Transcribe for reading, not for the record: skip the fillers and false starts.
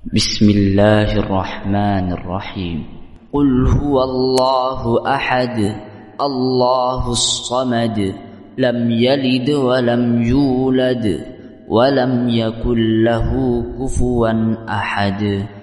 بسم الله الرحمن الرحيم. قل هو الله أحد الله الصمد لم يلد ولم يولد ولم يكن له كفوا أحد.